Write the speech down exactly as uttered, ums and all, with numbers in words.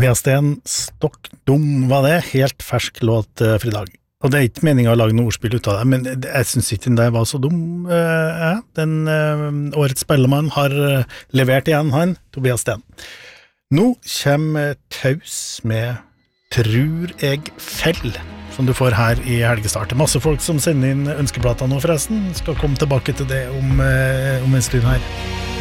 Tobias Sten, Stokk dum var det, helt fersk låt uh, for i dag. Og det er ikke meningen å lage noe ordspill ut av det, men jeg synes ikke den der var så dum. Uh, den uh, årets spellemann har uh, levert igjen han, Tobias Sten. Nå kommer Taus med Trur jeg fell, som du får her i helgestartet. Masse folk som sender inn ønskeplater nå forresten. Skal komme tilbake til det om, uh, om en stund her.